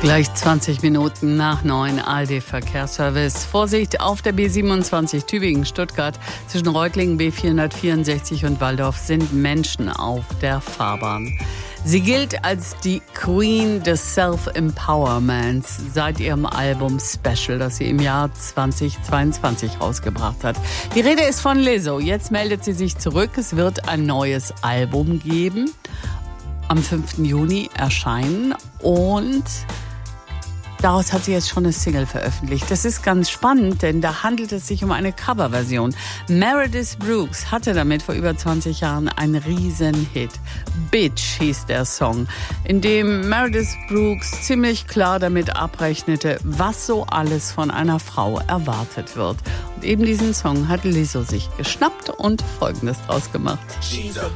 Gleich 20 Minuten nach 9 ARD Verkehrsservice. Vorsicht auf der B27 Tübingen-Stuttgart. Zwischen Reutlingen B464 und Walldorf sind Menschen auf der Fahrbahn. Sie gilt als die Queen des Self-Empowerments seit ihrem Album Special, das sie im Jahr 2022 rausgebracht hat. Die Rede ist von Lizzo. Jetzt meldet sie sich zurück. Es wird ein neues Album geben. Am 5. Juni erscheinen und daraus hat sie jetzt schon eine Single veröffentlicht. Das ist ganz spannend, denn da handelt es sich um eine Coverversion. Meredith Brooks hatte damit vor über 20 Jahren einen Riesenhit. Bitch hieß der Song, in dem Meredith Brooks ziemlich klar damit abrechnete, was so alles von einer Frau erwartet wird. Und eben diesen Song hat Lizzo sich geschnappt und Folgendes draus gemacht. She's a